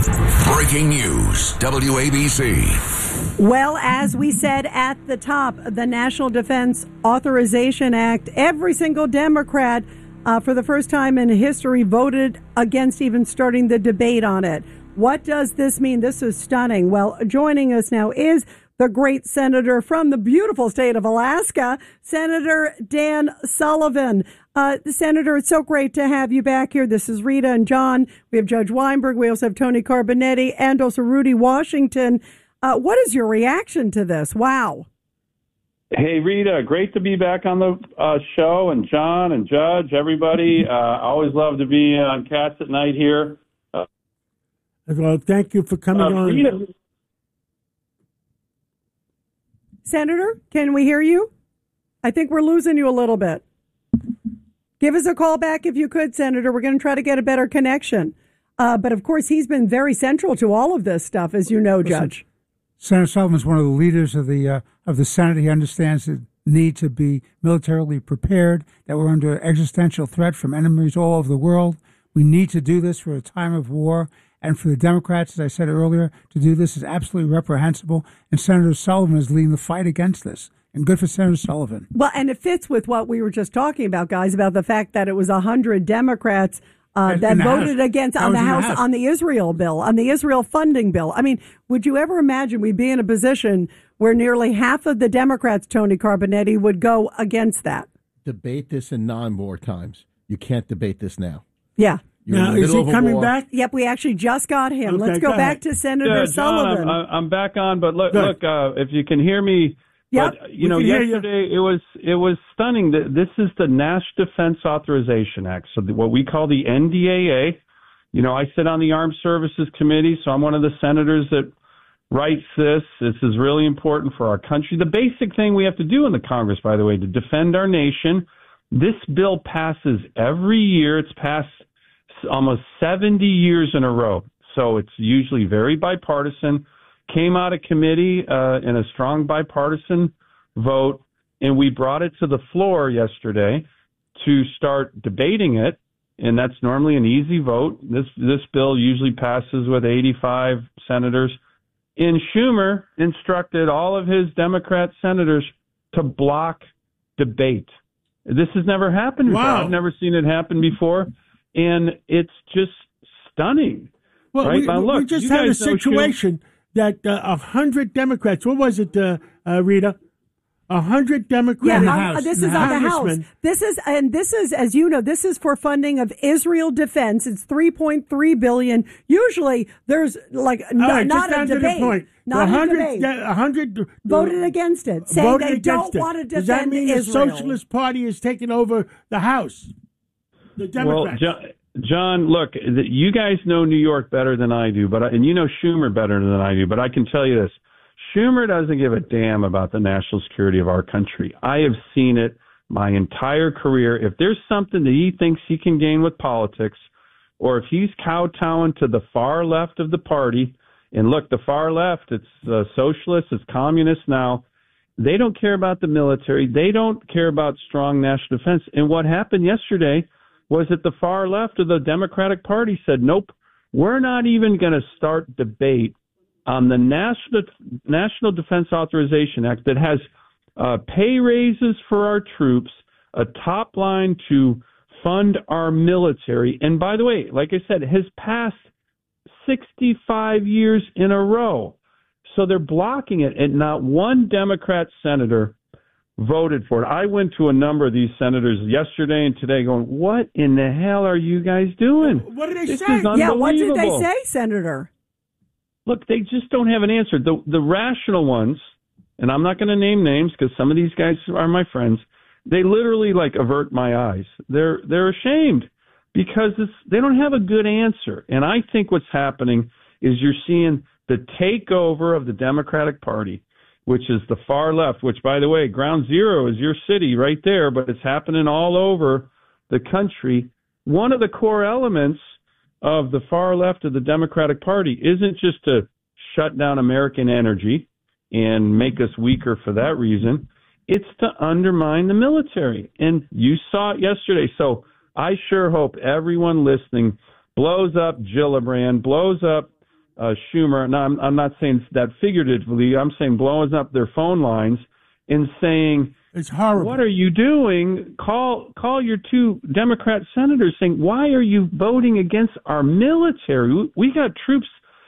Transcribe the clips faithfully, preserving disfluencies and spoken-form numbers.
Breaking news, W A B C. Well, as we said at the top, the National Defense Authorization Act, every single Democrat uh, for the first time in history voted against even starting the debate on it. What does this mean? This is stunning. Well, joining us now is the great senator from the beautiful state of Alaska, Senator Dan Sullivan. Uh, Senator, it's so great to have you back here. This is Rita and John. We have Judge Weinberg. We also have Tony Carbonetti and also Rudy Washington. Uh, what is your reaction to this? Wow. Hey, Rita, great to be back on the uh, show. And John and Judge, everybody. Uh, I always love to be on Cats at Night here. Uh, well, thank you for coming uh, on. Rita. Senator, can we hear you? I think we're losing you a little bit. Give us a call back if you could, Senator. We're going to try to get a better connection. Uh, but, of course, he's been very central to all of this stuff, as you know, Listen, Judge. Senator Sullivan is one of the leaders of the uh, of the Senate. He understands the need to be militarily prepared, that we're under existential threat from enemies all over the world. We need to do this for a time of war. And for the Democrats, as I said earlier, to do this is absolutely reprehensible. And Senator Sullivan is leading the fight against this. And good for Senator Sullivan. Well, and it fits with what we were just talking about, guys, about the fact that it was one hundred Democrats uh, that voted House. against That on the was in the House, House. on the Israel bill, on the Israel funding bill. I mean, would you ever imagine we'd be in a position where nearly half of the Democrats, Tony Carbonetti, would go against that? Debate this in non-war times. You can't debate this now. Yeah. You're in Now, the is middle he of a coming war. back? Yep, we actually just got him. Okay, Let's go, go back ahead. to Senator Yeah, John, Sullivan. I'm, I'm back on, but look, Good. look uh, if you can hear me. Yep. But, you We know, can hear you. yesterday it was it was stunning. That this is the National Defense Authorization Act, so the, what we call the N D A A. You know, I sit on the Armed Services Committee, so I'm one of the senators that writes this. This is really important for our country. The basic thing we have to do in the Congress, by the way, to defend our nation. This bill passes every year. It's passed almost seventy years in a row, so it's usually very bipartisan. Came out of committee uh, in a strong bipartisan vote, and we brought it to the floor yesterday to start debating it, and that's normally an easy vote. This this bill usually passes with eighty-five senators. And Schumer instructed all of his Democrat senators to block debate. This has never happened before. Wow. I've never seen it happen before, and it's just stunning. Well, right? we, Now, look, we just you had a guys know Schumer- situation that uh, a hundred Democrats. What was it, uh, uh, Rita? A hundred Democrats. Yeah, in the on- House, this is on the House. congressmen. This is, and this is, as you know, this is for funding of Israel defense. It's three point three billion. Usually, there's like All no, right, not just a down to the debate, point. not a a hundred, debate. de- a hundred Voted against it, saying voted they against don't it. want to Does that defend mean Israel. the Socialist Party is taking over the House? The Well, Democrats. John, John, look, the, you guys know New York better than I do, but I, and you know Schumer better than I do. But I can tell you this: Schumer doesn't give a damn about the national security of our country. I have seen it my entire career. If there's something that he thinks he can gain with politics, or if he's kowtowing to the far left of the party, and look, the far left, it's uh, socialists, it's communists now. They don't care about the military. They don't care about strong national defense. And what happened yesterday was that the far left of the Democratic Party said, nope, we're not even going to start debate on the National National Defense Authorization Act that has uh, pay raises for our troops, a top line to fund our military. And by the way, like I said, has passed sixty-five years in a row. So they're blocking it, and not one Democrat senator voted for it. I went to a number of these senators yesterday and today going, what in the hell are you guys doing? What did they This say? is Yeah, what did they unbelievable. say, Senator? Look, they just don't have an answer. The the rational ones, and I'm not going to name names because some of these guys are my friends, they literally like avert my eyes. They're they're ashamed because it's, they don't have a good answer. And I think what's happening is you're seeing the takeover of the Democratic Party, which is the far left, which, by the way, ground zero is your city right there, but it's happening all over the country. One of the core elements of the far left of the Democratic Party isn't just to shut down American energy and make us weaker for that reason. It's to undermine the military. And you saw it yesterday. So I sure hope everyone listening blows up Gillibrand, blows up uh, Schumer. Now, I'm, I'm not saying that figuratively. I'm saying blowing up their phone lines and saying, it's horrible. What are you doing? Call call your two Democrat senators saying, why are you voting against our military? We got troops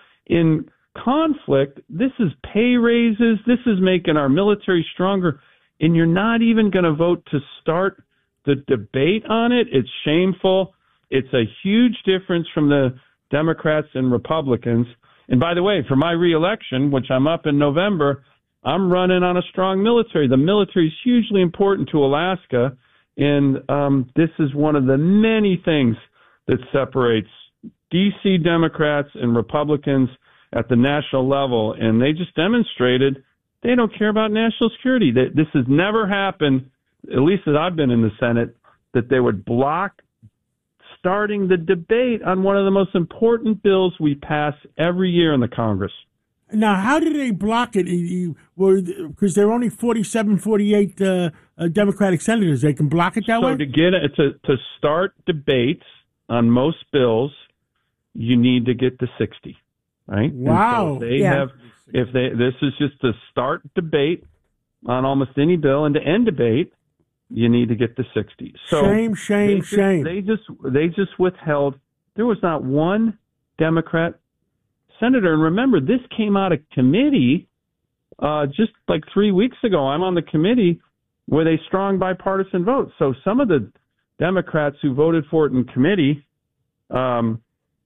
in conflict. This is pay raises. This is making our military stronger. And you're not even going to vote to start the debate on it. It's shameful. It's a huge difference from the Democrats and Republicans. And by the way, for my reelection, which I'm up in November, I'm running on a strong military. The military is hugely important to Alaska, and um, this is one of the many things that separates D C Democrats and Republicans at the national level, and they just demonstrated they don't care about national security. This has never happened, at least as I've been in the Senate, that they would block starting the debate on one of the most important bills we pass every year in the Congress. Now, how did they block it? Because there are only forty-seven, forty-eight uh, uh, Democratic senators. They can block it that so way? So to get it, to, to start debates on most bills, you need to get to sixty, right? Wow. And so they yeah. have, if they, this is just to start debate on almost any bill, and to end debate, you need to get to sixty. So shame, shame, they just, shame. They just, they just withheld. There was not one Democrat senator, and remember, this came out of committee uh, just like three weeks ago. I'm on the committee with a strong bipartisan vote. So some of the Democrats who voted for it in committee um,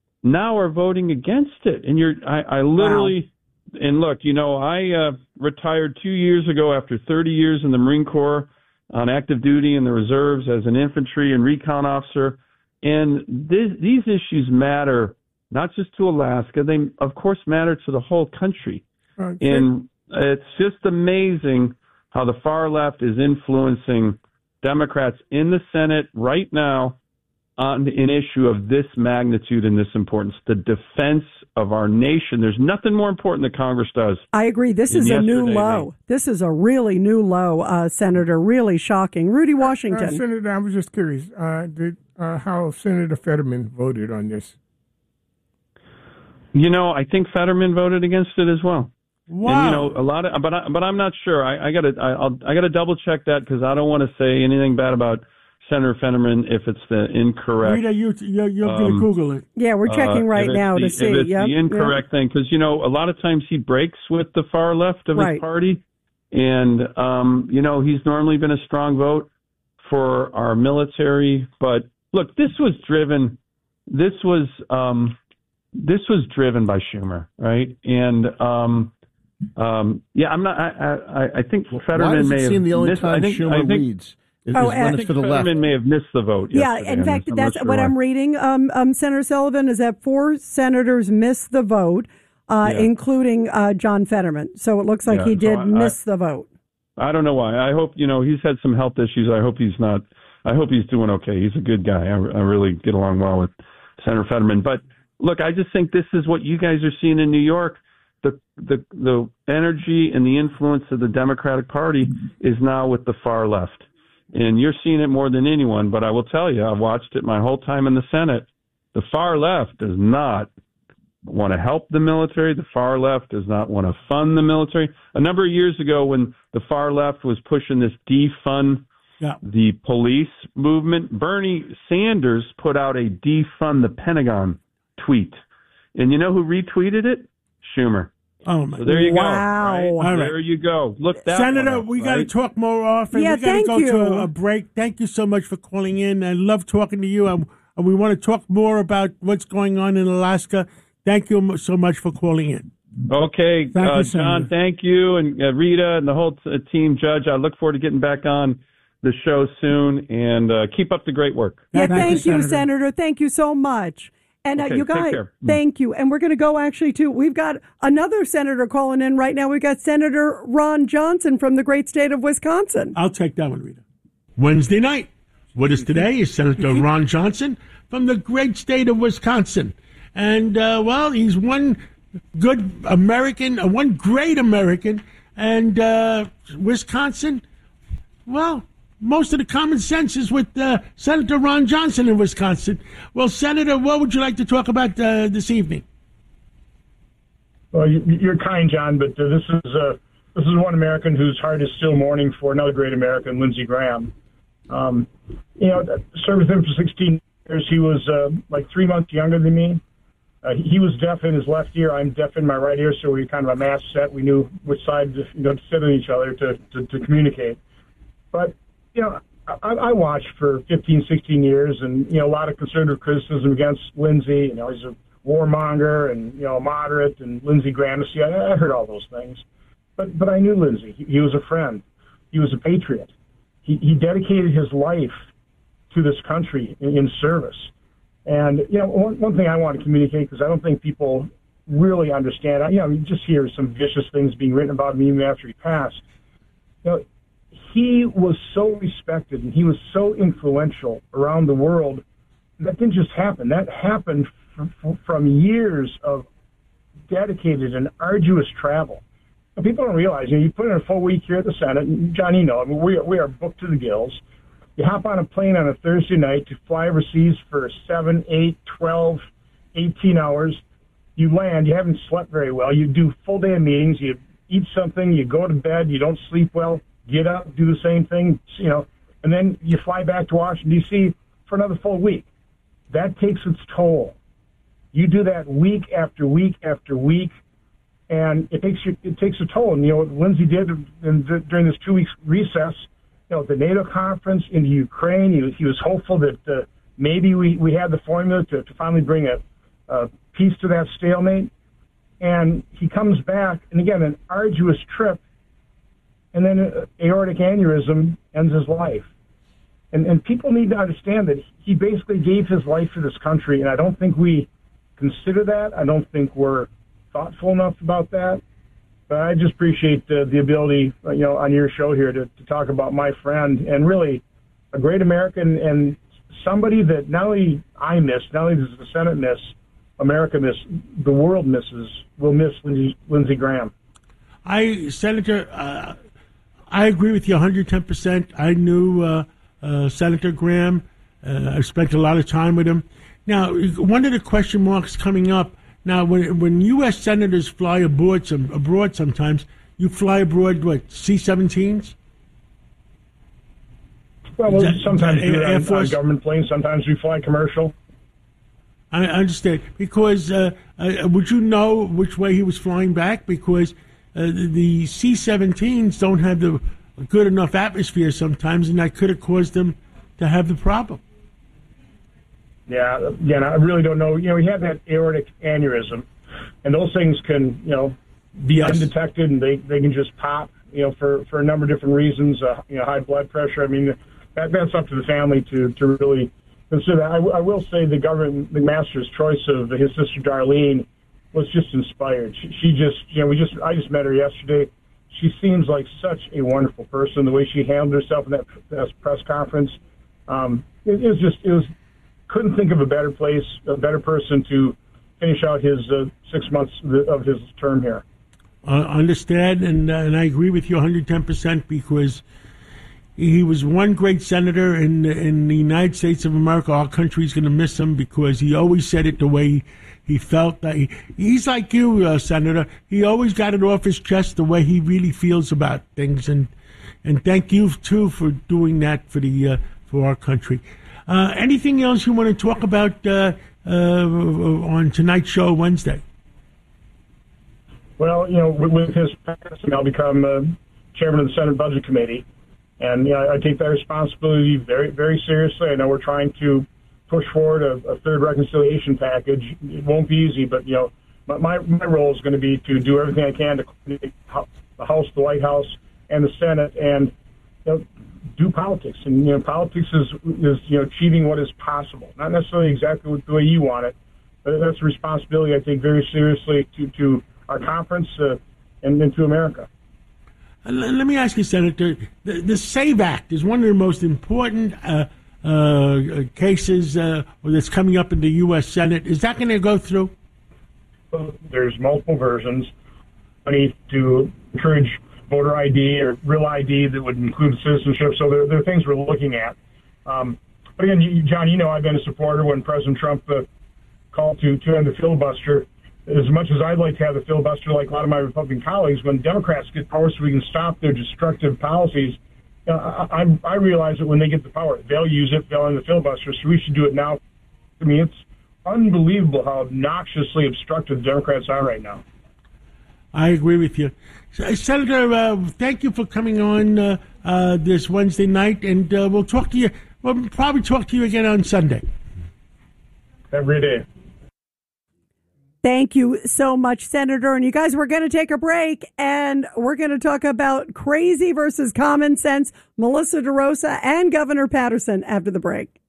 now are voting against it. And you're, I, I literally, wow. and look, you know, I uh, retired two years ago after thirty years in the Marine Corps on active duty in the reserves as an infantry and recon officer. And this, these issues matter not just to Alaska, they, of course, matter to the whole country. Okay. And it's just amazing how the far left is influencing Democrats in the Senate right now on an issue of this magnitude and this importance, the defense of our nation. There's nothing more important that Congress does. I agree. This is a new low. This is a really new low, uh, Senator, really shocking. Rudy Washington. Uh, Senator, I was just curious uh, did, uh, how Senator Fetterman voted on this. You know, I think Fetterman voted against it as well. Wow. And, you know, a lot of, but I, but I'm not sure. I, I got to I, I'll, I got to double check that because I don't want to say anything bad about Senator Fetterman if it's the incorrect. Rita, you you're, you're um, going to Google it. Yeah, we're checking uh, right now the, to see. If it's yep, the incorrect yep. thing, because you know, a lot of times he breaks with the far left of right. his party, and um, you know, he's normally been a strong vote for our military. But look, this was driven. This was. Um, This was driven by Schumer, right? And um, um, yeah, I'm not. I, I, I think Fetterman Why does it may seem have the only missed, time I think, Schumer I think, leads is, oh, is when it's for the left. Fetterman may have missed the vote. Yeah, in fact, I'm that's sure what why. I'm reading. Um, um, Senator Sullivan is that four senators missed the vote, uh, yeah. including uh, John Fetterman. So it looks like yeah, he did so I, miss I, the vote. I don't know why. I hope you know he's had some health issues. I hope he's not. I hope he's doing okay. He's a good guy. I, I really get along well with Senator Fetterman, but. Look, I just think this is what you guys are seeing in New York. The the the energy and the influence of the Democratic Party is now with the far left. And you're seeing it more than anyone, but I will tell you, I've watched it my whole time in the Senate. The far left does not want to help the military. The far left does not want to fund the military. A number of years ago when the far left was pushing this defund yeah. the police movement, Bernie Sanders put out a defund the Pentagon tweet. And you know who retweeted it? Schumer. Oh, my so there you wow. go. Right? All right. There you go. Look that Senator, one up, we right? got to talk more often. Yeah, we got to go you. to a, a break. Thank you so much for calling in. I love talking to you. And we want to talk more about what's going on in Alaska. Thank you so much for calling in. Okay, thank uh, you, John, thank you. And uh, Rita and the whole t- team, Judge, I look forward to getting back on the show soon. And uh, keep up the great work. Yeah, thank, thank you, you, Senator. Senator. Thank you so much. And uh, okay, you guys, care. thank you. And we're going to go actually to, we've got another senator calling in right now. We've got Senator Ron Johnson from the great state of Wisconsin. I'll take that one, Rita. Wednesday night. With us today is Senator Ron Johnson from the great state of Wisconsin. And, uh, well, he's one good American, uh, one great American. And uh, Wisconsin, well, most of the common sense is with uh, Senator Ron Johnson in Wisconsin. Well, Senator, what would you like to talk about uh, this evening? Well, you, you're kind, John, but uh, this is uh, this is one American whose heart is still mourning for another great American, Lindsey Graham. Um, you know, served with him for sixteen years. He was uh, like three months younger than me. Uh, he was deaf in his left ear. I'm deaf in my right ear, so we kind of a match set. We knew which side to, you know, to sit on each other to, to, to communicate. But, you know, I, I watched for fifteen, sixteen years, and, you know, a lot of conservative criticism against Lindsey. You know, he's a warmonger and, you know, moderate, and Lindsey Graham. See, I, I heard all those things. But but I knew Lindsey. He, he was a friend. He was a patriot. He, he dedicated his life to this country in, in service. And, you know, one, one thing I want to communicate, because I don't think people really understand, I, you know, you just hear some vicious things being written about him even after he passed. You know, he was so respected and he was so influential around the world. That didn't just happen. That happened from, from years of dedicated and arduous travel. And people don't realize, you know, you put in a full week here at the Senate, and John, you know, I mean, we, we are booked to the gills. You hop on a plane on a Thursday night to fly overseas for seven, eight, twelve, eighteen hours. You land, you haven't slept very well. You do full day of meetings. You eat something, you go to bed, you don't sleep well, get up, do the same thing, you know, and then you fly back to Washington, D C for another full week. That takes its toll. You do that week after week after week, and it takes you, it takes a toll. And, you know, what Lindsey did in, during this two weeks recess, you know, the NATO conference in Ukraine, he was, he was hopeful that uh, maybe we, we had the formula to, to finally bring a, a peace to that stalemate. And he comes back, and again, an arduous trip, and then an aortic aneurysm ends his life. And, and people need to understand that he basically gave his life for this country, and I don't think we consider that. I don't think we're thoughtful enough about that. But I just appreciate uh, the ability, uh, you know, on your show here to, to talk about my friend and really a great American and somebody that not only I miss, not only does the Senate miss, America miss, the world misses, will miss Lindsey, Lindsey Graham. I, Senator, uh, I agree with you one hundred ten percent. I knew uh, uh, Senator Graham. Uh, I spent a lot of time with him. Now, one of the question marks coming up, now, when when U S senators fly abroad, some, abroad sometimes, you fly abroad, what, C seventeens? Well, well that, sometimes we Air on, Force? on government planes. Sometimes we fly commercial. I understand. Because uh, uh, would you know which way he was flying back? Because uh, the, the C seventeens don't have the good enough atmosphere sometimes, and that could have caused them to have the problem. Yeah, again, I really don't know. You know, he had that aortic aneurysm, and those things can, you know, be yes. undetected, and they, they can just pop, you know, for, for a number of different reasons, uh, you know, high blood pressure. I mean, that, that's up to the family to, to really consider. I, I will say the government, the master's choice of his sister Darlene was just inspired. She, she just, you know, we just, I just met her yesterday. She seems like such a wonderful person. The way she handled herself in that, that press conference, um, it, it was just, it was, couldn't think of a better place, a better person to finish out his uh, six months of his term here. I uh, understand, and, uh, and I agree with you one hundred ten percent because he was one great senator in, in the United States of America. Our country's going to miss him because he always said it the way he felt. That he, he's like you, uh, Senator. He always got it off his chest the way he really feels about things, and and thank you, too, for doing that for the uh, for our country. Uh, anything else you want to talk about uh, uh, on tonight's show Wednesday? Well, you know, with, with his passing, I'll become uh, chairman of the Senate Budget Committee, and you know, I take that responsibility very, very seriously. I know we're trying to push forward a, a third reconciliation package. It won't be easy, but you know, my my role is going to be to do everything I can to coordinate the House, the White House, and the Senate, and you know, do politics. And, you know, politics is, is, you know, achieving what is possible. Not necessarily exactly the way you want it, but that's a responsibility I take very seriously to, to our conference uh, and, and to America. Let me ask you, Senator, the, the SAVE Act is one of the most important uh, uh, cases uh, that's coming up in the U S Senate. Is that going to go through? Well, there's multiple versions. I need to encourage voter I D or real I D that would include citizenship. So there, there are things we're looking at. Um, but again, you, John, you know I've been a supporter when President Trump uh, called to, to end the filibuster. as much as I'd like to have the filibuster like a lot of my Republican colleagues, when Democrats get power so we can stop their destructive policies, uh, I, I realize that when they get the power, they'll use it, they'll end the filibuster, so we should do it now. I mean, it's unbelievable how obnoxiously obstructive the Democrats are right now. I agree with you. Senator, uh, thank you for coming on uh, uh, this Wednesday night, and uh, we'll talk to you. We'll probably talk to you again on Sunday. Every day. Thank you so much, Senator. And you guys, we're going to take a break, and we're going to talk about crazy versus common sense, Melissa DeRosa and Governor Patterson after the break.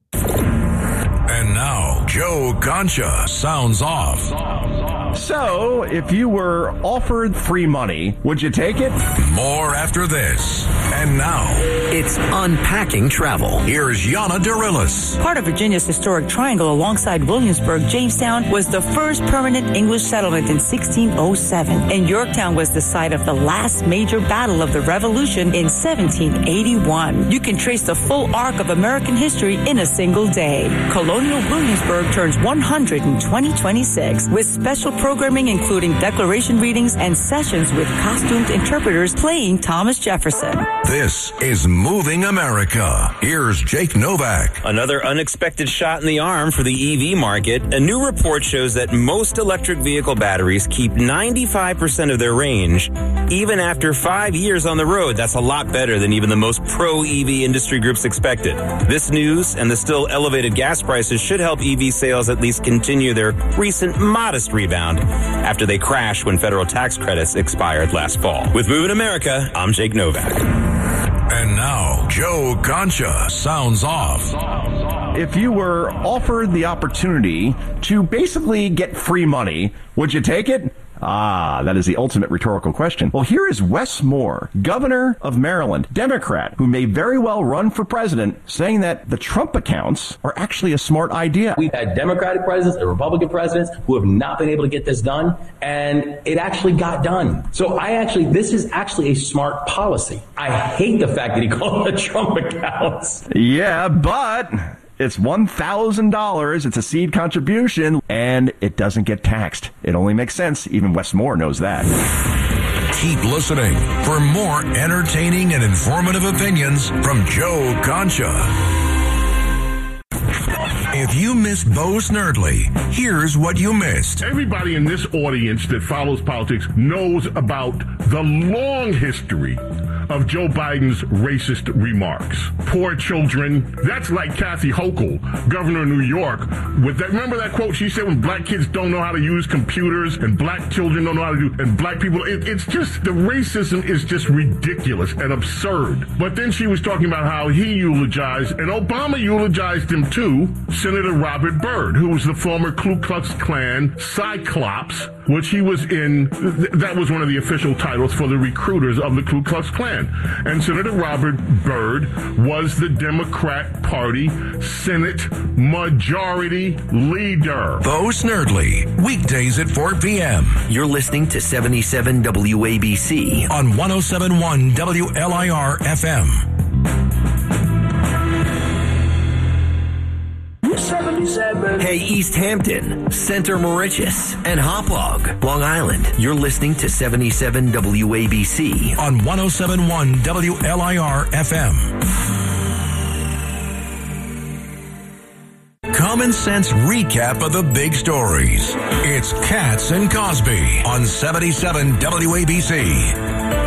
And now, Joe Concha sounds off. So, if you were offered free money, would you take it? More after this. And now, it's Unpacking Travel. Here's Yana Dorillis. Part of Virginia's historic triangle alongside Williamsburg, Jamestown was the first permanent English settlement in sixteen oh seven, and Yorktown was the site of the last major battle of the Revolution in seventeen eighty-one. You can trace the full arc of American history in a single day. Colonial Williamsburg turns one hundred in twenty twenty-six with special programming including declaration readings and sessions with costumed interpreters playing Thomas Jefferson. This is Moving America. Here's Jake Novak. Another unexpected shot in the arm for the E V market. A new report shows that most electric vehicle batteries keep ninety-five percent of their range, even after five years on the road. That's a lot better than even the most pro-E V industry groups expected. This news and the still elevated gas prices should help E V sales at least continue their recent modest rebound after they crashed when federal tax credits expired last fall. With Moving America, I'm Jake Novak. And now, Joe Concha sounds off. If you were offered the opportunity to basically get free money, would you take it? Ah, that is the ultimate rhetorical question. Well, here is Wes Moore, governor of Maryland, Democrat, who may very well run for president, saying that the Trump accounts are actually a smart idea. We've had Democratic presidents and Republican presidents who have not been able to get this done, and it actually got done. So I actually, this is actually a smart policy. I hate the fact that he called it Trump accounts. Yeah, but it's one thousand dollars. It's a seed contribution, and it doesn't get taxed. It only makes sense. Even Wes Moore knows that. Keep listening for more entertaining and informative opinions from Joe Concha. If you missed Bo Snerdley, here's what you missed. Everybody in this audience that follows politics knows about the long history of Joe Biden's racist remarks. Poor children. That's like Kathy Hochul, governor of New York. With that, remember that quote she said when black kids don't know how to use computers and black children don't know how to do, and black people, it, it's just, the racism is just ridiculous and absurd. But then she was talking about how he eulogized, and Obama eulogized him too, Senator Robert Byrd, who was the former Ku Klux Klan Cyclops, which he was in, th- that was one of the official titles for the recruiters of the Ku Klux Klan. And Senator Robert Byrd was the Democrat Party Senate Majority Leader. Bo Snerdley, weekdays at four p.m. You're listening to seventy-seven W A B C on one oh seven point one W L I R F M. Hey, East Hampton, Center Moriches, and Hauppauge, Long Island. You're listening to seventy-seven W A B C on one oh seven point one W L I R F M. Common sense recap of the big stories. It's Katz and Cosby on seventy-seven W A B C.